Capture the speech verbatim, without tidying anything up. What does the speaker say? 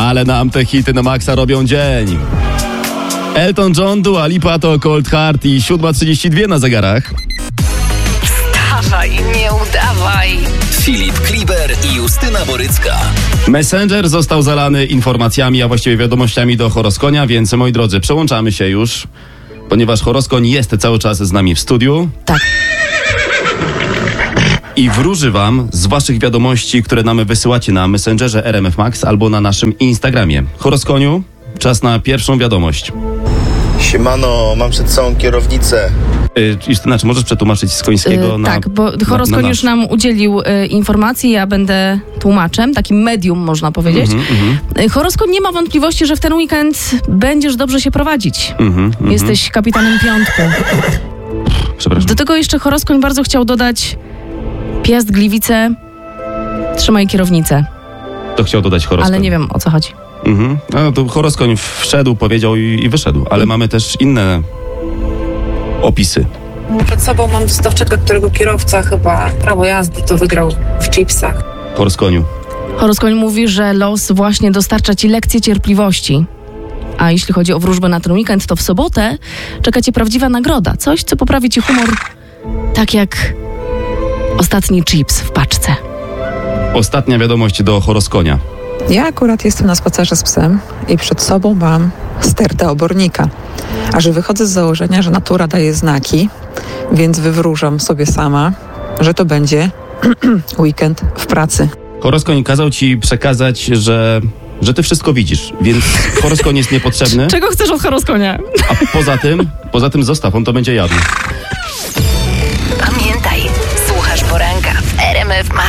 ale nam te hity na maksa robią dzień. Elton John, Dua Lipa to Cold Heart i siódma trzydzieści dwa na zegarach. Wstawaj, nie udawaj. Filip Kliber i Justyna Borycka. Messenger został zalany informacjami, a właściwie wiadomościami do Horoskonia, więc moi drodzy, przełączamy się już, ponieważ Horoskoń jest cały czas z nami w studiu. Tak. I wróży wam z waszych wiadomości, które nam wysyłacie na Messengerze R M F Max albo na naszym Instagramie. Horoskoniu, czas na pierwszą wiadomość. Siemano, mam przed sobą kierownicę. Yy, Justyna, czy możesz przetłumaczyć z końskiego Yy, na... tak, bo Horoskoń na, na już nam udzielił y, informacji, ja będę tłumaczem, takim medium można powiedzieć. Mhm, mhm. Y, Horoskoń nie ma wątpliwości, że w ten weekend będziesz dobrze się prowadzić. Mhm, mhm. Jesteś kapitanem piątku. Przepraszam. Do tego jeszcze Horoskoń bardzo chciał dodać: Piast, Gliwice, trzymaj kierownicę. To chciał dodać Horoskoń. Ale nie wiem, o co chodzi. Mhm. No, to Horoskoń wszedł, powiedział i, i wyszedł, ale mamy też inne opisy. Przed sobą mam dostawczaka, którego kierowca chyba prawo jazdy to wygrał w chipsach. Horoskoniu. Horoskoń mówi, że los właśnie dostarcza ci lekcję cierpliwości. A jeśli chodzi o wróżbę na ten weekend, to w sobotę czeka cię prawdziwa nagroda. Coś, co poprawi ci humor, tak jak ostatni chips w paczce. Ostatnia wiadomość do Horoskonia. Ja akurat jestem na spacerze z psem i przed sobą mam stertę obornika. A że wychodzę z założenia, że natura daje znaki, więc wywróżam sobie sama, że to będzie weekend w pracy. Horoskoń kazał ci przekazać, że, że ty wszystko widzisz, więc Horoskoń jest niepotrzebny. Czego chcesz od Horoskonia? A poza tym, poza tym zostaw, on to będzie jadł. Pamiętaj, słuchasz poranka w R M F Max.